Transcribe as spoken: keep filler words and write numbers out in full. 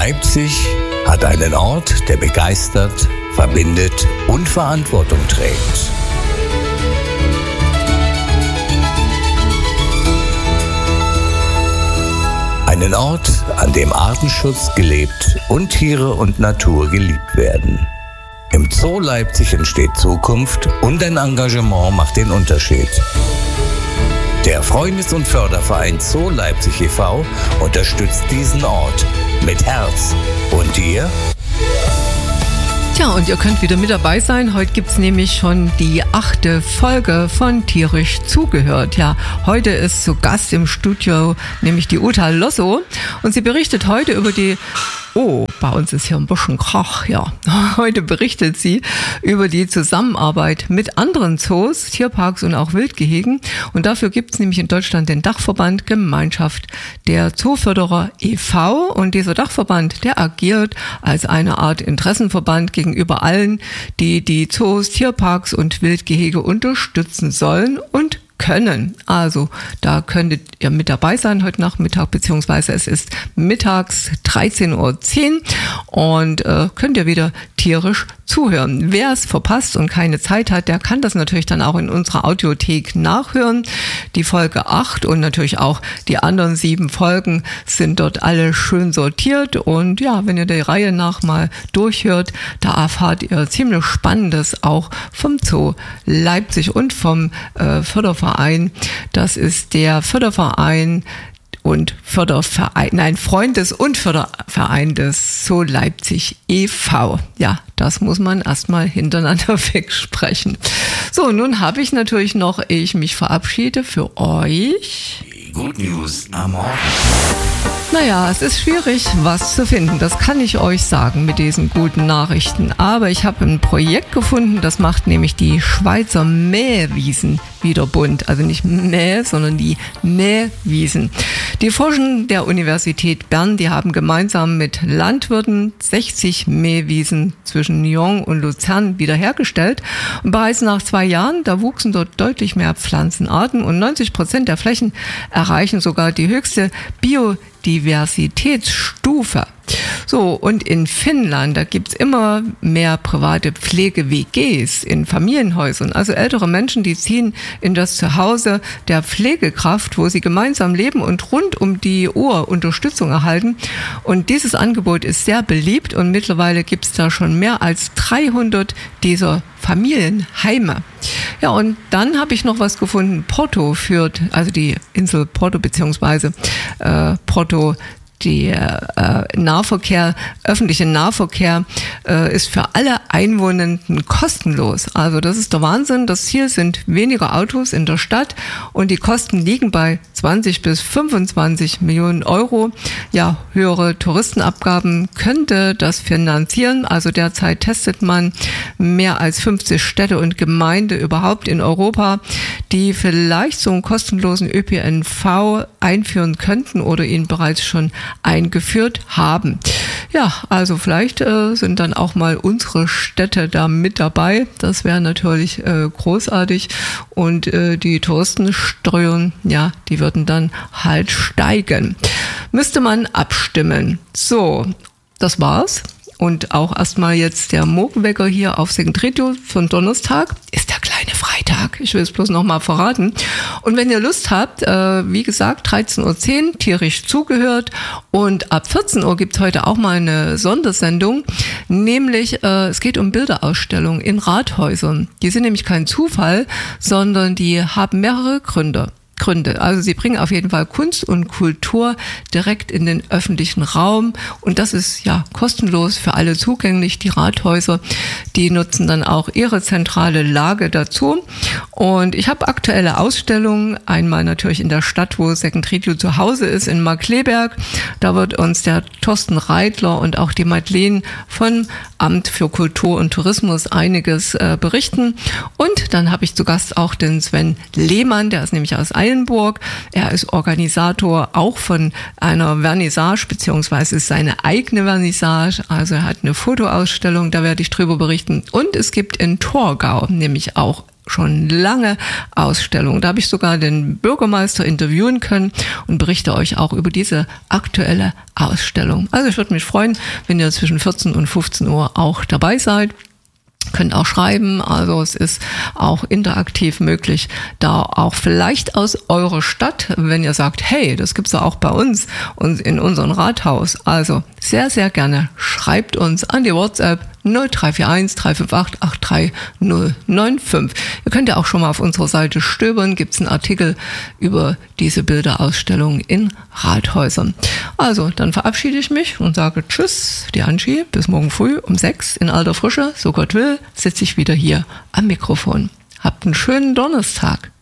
Leipzig hat einen Ort, der begeistert, verbindet und Verantwortung trägt. Einen Ort, an dem Artenschutz gelebt und Tiere und Natur geliebt werden. Im Zoo Leipzig entsteht Zukunft und ein Engagement macht den Unterschied. Der Freundes- und Förderverein Zoo Leipzig e V unterstützt diesen Ort mit Herz. Und ihr? Tja, und ihr könnt wieder mit dabei sein. Heute gibt es nämlich schon die achte Folge von Tierisch zugehört. Ja, heute ist zu Gast im Studio nämlich die Uta Losso und sie berichtet heute über die... Oh, bei uns ist hier ein bisschen Krach, ja. Heute berichtet sie über die Zusammenarbeit mit anderen Zoos, Tierparks und auch Wildgehegen. Und dafür gibt es nämlich in Deutschland den Dachverband Gemeinschaft der Zooförderer e V. Und dieser Dachverband, der agiert als eine Art Interessenverband gegenüber allen, die die Zoos, Tierparks und Wildgehege unterstützen sollen und können. Also da könntet ihr mit dabei sein heute Nachmittag, beziehungsweise es ist mittags dreizehn Uhr zehn und äh, könnt ihr wieder tierisch zuhören. Wer es verpasst und keine Zeit hat, der kann das natürlich dann auch in unserer Audiothek nachhören. Die Folge acht und natürlich auch die anderen sieben Folgen sind dort alle schön sortiert und ja, wenn ihr die Reihe nach mal durchhört, da erfahrt ihr ziemlich Spannendes auch vom Zoo Leipzig und vom äh, Förderverein. Das ist der Förderverein und Förderverein, nein, Freundes- und Förderverein des Zoo Leipzig e V. Ja, das muss man erstmal hintereinander wegsprechen. So, nun habe ich natürlich noch, ehe ich mich verabschiede, für euch Die Good News am Morgen. Naja, es ist schwierig, was zu finden. Das kann ich euch sagen mit diesen guten Nachrichten. Aber ich habe ein Projekt gefunden, das macht nämlich die Schweizer Mähwiesen wieder bunt. Also nicht Mäh, sondern die Mähwiesen. Die Forscher der Universität Bern, die haben gemeinsam mit Landwirten sechzig Mähwiesen zwischen Nyon und Luzern wiederhergestellt. Und bereits nach zwei Jahren, da wuchsen dort deutlich mehr Pflanzenarten und neunzig Prozent der Flächen erreichen sogar die höchste Biodiversitätsstufe. So, und in Finnland, da gibt's immer mehr private Pflege-W Gs in Familienhäusern. Also ältere Menschen, die ziehen in das Zuhause der Pflegekraft, wo sie gemeinsam leben und rund um die Uhr Unterstützung erhalten. Und dieses Angebot ist sehr beliebt und mittlerweile gibt's da schon mehr als dreihundert dieser Familienheime. Ja, und dann habe ich noch was gefunden. Porto führt, also die Insel Porto beziehungsweise äh, Porto, Die äh, Nahverkehr, öffentliche Nahverkehr äh, ist für alle Einwohnenden kostenlos. Also das ist der Wahnsinn. Das Ziel sind weniger Autos in der Stadt und die Kosten liegen bei zwanzig bis fünfundzwanzig Millionen Euro. Ja, höhere Touristenabgaben könnte das finanzieren. Also derzeit testet man mehr als fünfzig Städte und Gemeinden überhaupt in Europa, die vielleicht so einen kostenlosen Ö P N V einführen könnten oder ihn bereits schon eingeführt haben. Ja, also vielleicht äh, sind dann auch mal unsere Städte da mit dabei. Das wäre natürlich äh, großartig. Und äh, die Touristensteuern, ja, die würden dann halt steigen. Müsste man abstimmen. So, das war's. Und auch erstmal jetzt der Morgenwecker hier auf Second Radio von Donnerstag ist der kleine Freitag. Ich will es bloß nochmal verraten. Und wenn ihr Lust habt, äh, wie gesagt, dreizehn Uhr zehn, tierisch zugehört. Und ab vierzehn Uhr gibt's heute auch mal eine Sondersendung. Nämlich, äh, es geht um Bilderausstellungen in Rathäusern. Die sind nämlich kein Zufall, sondern die haben mehrere Gründe. Gründe. Also sie bringen auf jeden Fall Kunst und Kultur direkt in den öffentlichen Raum und das ist ja kostenlos für alle zugänglich. Die Rathäuser, die nutzen dann auch ihre zentrale Lage dazu und ich habe aktuelle Ausstellungen, einmal natürlich in der Stadt, wo Second Radio zu Hause ist, in Markkleeberg. Da wird uns der Thorsten Reitler und auch die Madeleine von Amt für Kultur und Tourismus einiges äh, berichten und dann habe ich zu Gast auch den Sven Lehmann, der ist nämlich aus Eilenburg. Er ist Organisator auch von einer Vernissage, beziehungsweise ist seine eigene Vernissage. Also er hat eine Fotoausstellung, da werde ich drüber berichten. Und es gibt in Torgau nämlich auch schon lange Ausstellung. Da habe ich sogar den Bürgermeister interviewen können und berichte euch auch über diese aktuelle Ausstellung. Also ich würde mich freuen, wenn ihr zwischen vierzehn und fünfzehn Uhr auch dabei seid. Könnt auch schreiben, also es ist auch interaktiv möglich, da auch vielleicht aus eurer Stadt, wenn ihr sagt, hey, das gibt's ja auch bei uns und in unserem Rathaus. Also sehr, sehr gerne schreibt uns an die WhatsApp null drei vier eins drei fünf acht acht drei null neun fünf. Ihr könnt ja auch schon mal auf unserer Seite stöbern, gibt's einen Artikel über diese Bilderausstellung in Rathäusern. Also, dann verabschiede ich mich und sage Tschüss, die Angie, bis morgen früh um sechs in alter Frische, so Gott will, sitze ich wieder hier am Mikrofon. Habt einen schönen Donnerstag.